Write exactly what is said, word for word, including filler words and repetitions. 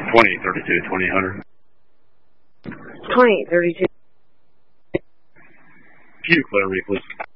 twenty-eight thirty-two, twenty-eight hundred. twenty-eight thirty-two. Can you declare me, please?